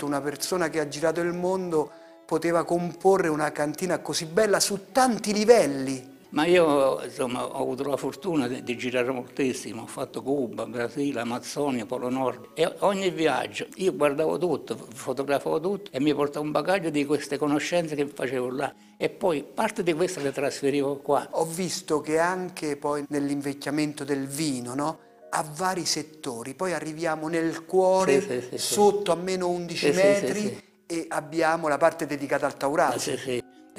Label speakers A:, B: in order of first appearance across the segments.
A: momento una persona che ha girato il mondo poteva comporre una cantina così bella su tanti livelli.
B: Ma io, insomma, ho avuto la fortuna di girare moltissimo, ho fatto Cuba, Brasile, Amazzonia, Polo Nord e ogni viaggio io guardavo tutto, fotografavo tutto e mi portavo un bagaglio di queste conoscenze che facevo là e poi parte di queste le trasferivo qua.
A: Ho visto che anche poi nell'invecchiamento del vino, no? Ha vari settori, poi arriviamo nel cuore,
B: Sì.
A: sotto a meno 11 metri e abbiamo la parte dedicata al Taurasi.
B: Sì.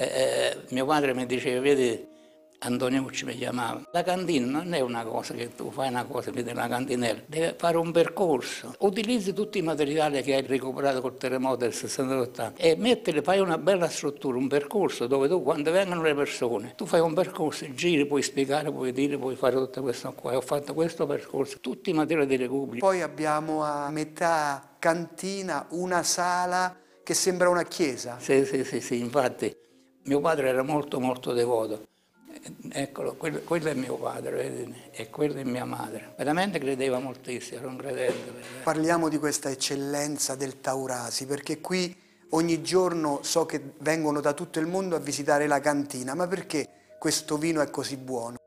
B: Mio padre mi diceva, vedi, Antoniucci mi chiamava, la cantina non è una cosa che tu fai una cosa, vedi la cantinella, deve fare un percorso, utilizzi tutti i materiali che hai recuperato col terremoto del 68 e mettili, fai una bella struttura, un percorso dove tu quando vengono le persone, tu fai un percorso, giri, puoi spiegare, puoi dire, puoi fare tutto questo qua, ho fatto questo percorso, tutti i materiali di recupero.
A: Poi abbiamo a metà cantina una sala che sembra una chiesa.
B: Sì, infatti mio padre era molto devoto. Eccolo, quello è mio padre, vedi? E quella è mia madre. Veramente credeva moltissimo, era un credente.
A: Parliamo di questa eccellenza del Taurasi, perché qui ogni giorno so che vengono da tutto il mondo a visitare la cantina, ma perché questo vino è così buono?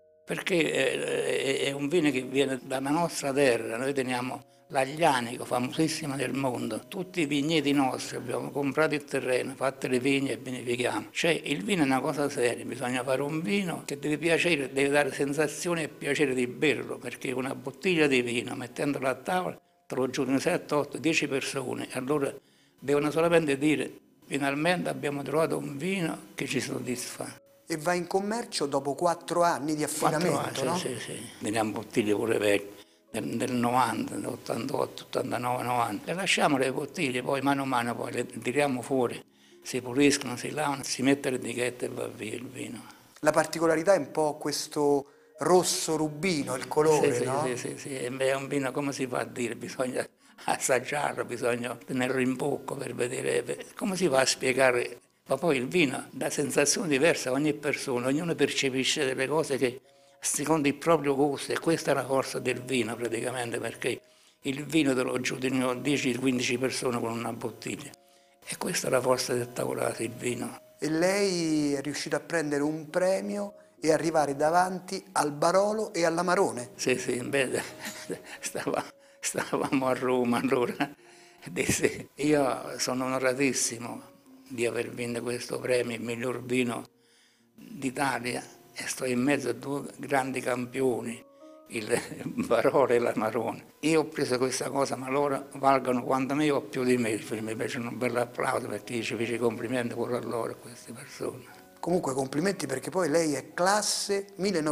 B: Perché è un vino che viene dalla nostra terra, noi teniamo l'Aglianico, famosissima nel mondo, tutti i vigneti nostri, abbiamo comprato il terreno, fatto le vigne e vinifichiamo. Cioè il vino è una cosa seria, bisogna fare un vino che deve piacere, deve dare sensazione e piacere di berlo, perché una bottiglia di vino, mettendola a tavola, te lo giuro 7, 8, 10 persone, allora devono solamente dire finalmente abbiamo trovato un vino che ci soddisfa.
A: E va in commercio dopo 4 anni di affinamento, no?
B: Sì. Teniamo bottiglie pure vecchie, del 90, dell'88, 89, 90. Le lasciamo le bottiglie, poi mano a mano poi le tiriamo fuori, si puliscono, si lavano, si mette l'etichetta e va via il vino.
A: La particolarità è un po' questo rosso rubino, il colore, no?
B: Sì, è un vino, come si fa a dire, bisogna assaggiarlo, bisogna tenerlo in bocca per vedere, come si fa a spiegare. Ma poi il vino dà sensazioni diverse a ogni persona, ognuno percepisce delle cose che secondo il proprio gusto e questa è la forza del vino praticamente perché il vino te lo giudicano 10-15 persone con una bottiglia e questa è la forza del Taurasi, il vino.
A: E lei è riuscito a prendere un premio e arrivare davanti al Barolo e all'Amarone.
B: Sì, beh, stavamo a Roma allora, dissi, io sono onoratissimo di aver vinto questo premio, il miglior vino d'Italia, e sto in mezzo a due grandi campioni, il Barolo e l'Amarone. Io ho preso questa cosa, ma loro valgono quanto me o più di me, mi piace un bel applauso perché ci fece complimenti pure a loro, a queste persone.
A: Comunque complimenti perché poi lei è classe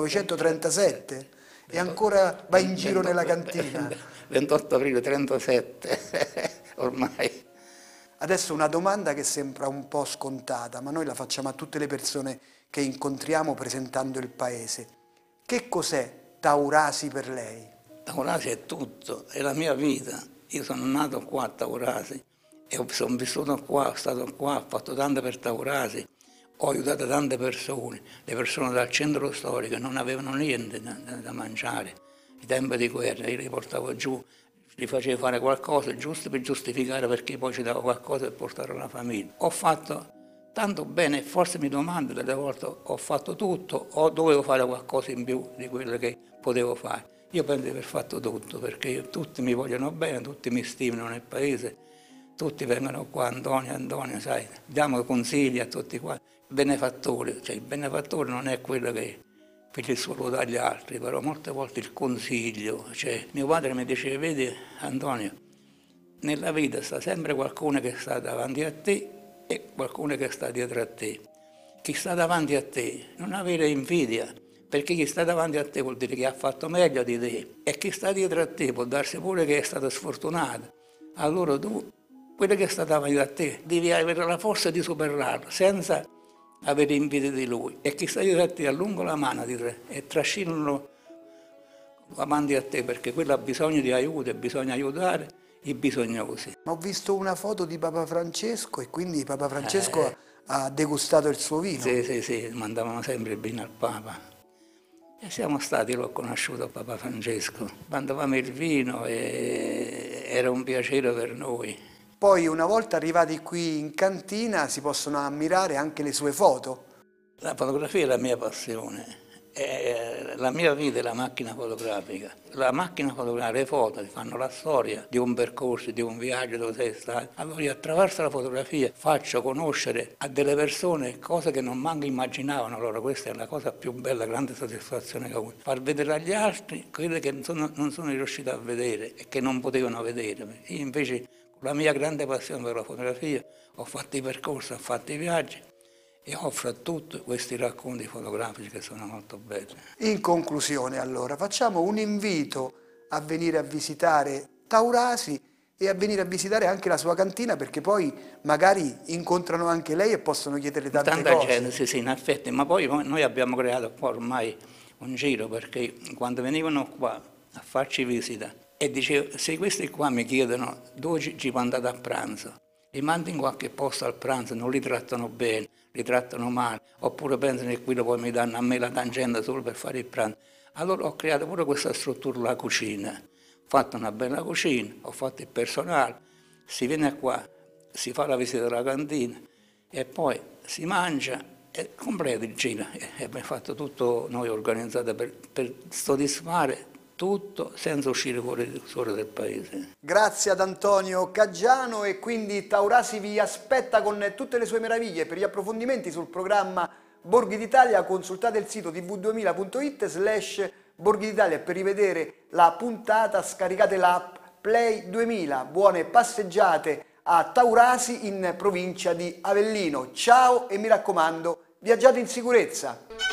A: 1937 e ancora va in giro nella cantina.
B: 28 aprile 37, ormai.
A: Adesso una domanda che sembra un po' scontata, ma noi la facciamo a tutte le persone che incontriamo presentando il paese. Che cos'è Taurasi per lei?
B: Taurasi è tutto, è la mia vita. Io sono nato qua a Taurasi e sono vissuto qua, sono stato qua, ho fatto tanto per Taurasi, ho aiutato tante persone, le persone dal centro storico non avevano niente da mangiare, i tempi di guerra, io li portavo giù, gli facevo fare qualcosa giusto per giustificare perché poi ci davo qualcosa per portare alla famiglia. Ho fatto tanto bene, forse mi domando delle volte ho fatto tutto o dovevo fare qualcosa in più di quello che potevo fare. Io penso di aver fatto tutto perché tutti mi vogliono bene, tutti mi stimano nel paese, tutti vengono qua, Antonio, sai, diamo consigli a tutti qua. Benefattore, cioè il benefattore non è quello che per il suo dagli altri, però molte volte il consiglio, cioè mio padre mi diceva, vedi Antonio, nella vita sta sempre qualcuno che sta davanti a te e qualcuno che sta dietro a te. Chi sta davanti a te non avere invidia, perché chi sta davanti a te vuol dire che ha fatto meglio di te e chi sta dietro a te può darsi pure che è stato sfortunato. Allora tu, quello che sta davanti a te, devi avere la forza di superarlo senza avere invidia di lui. E chi sta dietro a te allunga la mano e trascinalo avanti a te perché quello ha bisogno di aiuto e bisogna aiutare i bisognosi.
A: Ma ho visto una foto di Papa Francesco e quindi Papa Francesco ha degustato il suo vino.
B: Sì, mandavano sempre il vino al Papa. E siamo stati, l'ho conosciuto Papa Francesco. Mandavamo il vino e era un piacere per noi.
A: Poi una volta arrivati qui in cantina si possono ammirare anche le sue foto.
B: La fotografia è la mia passione. La mia vita è la macchina fotografica. La macchina fotografica, le foto ti fanno la storia di un percorso, di un viaggio dove sei stato. Allora io attraverso la fotografia faccio conoscere a delle persone cose che non manco immaginavano. Allora questa è la cosa più bella, grande soddisfazione che ho avuto. Far vedere agli altri quelle che non sono riuscito a vedere e che non potevano vedere. Io invece con la mia grande passione per la fotografia ho fatto i percorsi, ho fatto i viaggi e offro a tutti questi racconti fotografici che sono molto belli.
A: In conclusione, allora, facciamo un invito a venire a visitare Taurasi e a venire a visitare anche la sua cantina, perché poi magari incontrano anche lei e possono chiederle tante
B: Tanta
A: cose.
B: gente, sì, in effetti, ma poi noi abbiamo creato qua ormai un giro, perché quando venivano qua a farci visita e dicevo, se questi qua mi chiedono dove ci mandate a pranzo, li mando in qualche posto al pranzo, non li trattano bene, li trattano male, oppure pensano che qui poi mi danno a me la tangente solo per fare il pranzo. Allora ho creato pure questa struttura, la cucina. Ho fatto una bella cucina, ho fatto il personale, si viene qua, si fa la visita della cantina e poi si mangia e completo il giro. E abbiamo fatto tutto noi organizzato per soddisfare tutto senza uscire fuori del paese.
A: Grazie ad Antonio Caggiano, e quindi Taurasi vi aspetta con tutte le sue meraviglie. Per gli approfondimenti sul programma Borghi d'Italia consultate il sito tv2000.it/Borghi d'Italia, e per rivedere la puntata scaricate l'app Play 2000. Buone passeggiate a Taurasi in provincia di Avellino. Ciao e mi raccomando, viaggiate in sicurezza!